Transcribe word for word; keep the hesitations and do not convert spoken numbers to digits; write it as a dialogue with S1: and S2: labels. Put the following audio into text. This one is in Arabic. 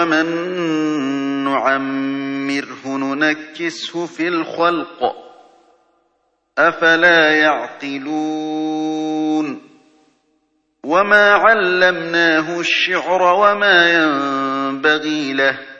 S1: ومن نعمره ننكسه في الخلق أفلا يعقلون وما علمناه الشعر وما ينبغي له